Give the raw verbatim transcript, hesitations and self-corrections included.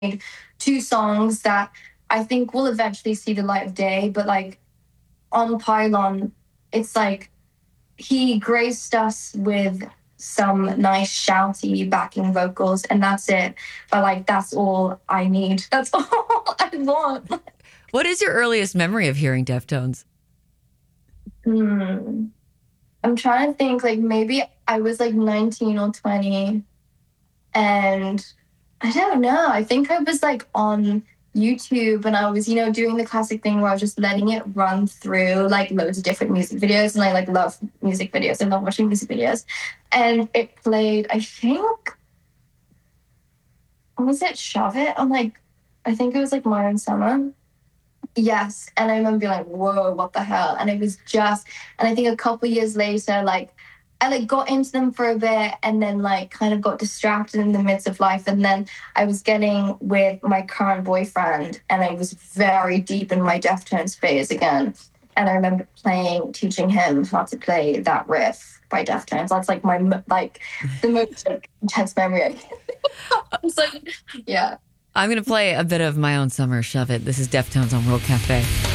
two songs that I think will eventually see the light of day, but, like, on Pylon, it's like he graced us with some nice shouty backing vocals, and that's it. But, like, that's all I need. That's all I want. What is your earliest memory of hearing Deftones? Hmm. I'm trying to think, like, maybe I was, like, nineteen or twenty, and I don't know, I think I was, like, on YouTube, and I was, you know, doing the classic thing where I was just letting it run through, like, loads of different music videos, and I, like, love music videos. I love watching music videos. And it played, I think was it Shove It? On, like I think it was, like, My Own Summer. Yes, and I remember being like, "Whoa, what the hell?" And it was just and I think a couple years later, like, I, like, got into them for a bit and then, like, kind of got distracted in the midst of life, and then I was getting with my current boyfriend, and I was very deep in my Deftones phase again, and I remember playing teaching him how to play that riff by Deftones. That's, like, my m like, the most, like, intense memory I It's like yeah. I'm gonna play a bit of My Own Summer, Shove It. This is Deftones on World Cafe.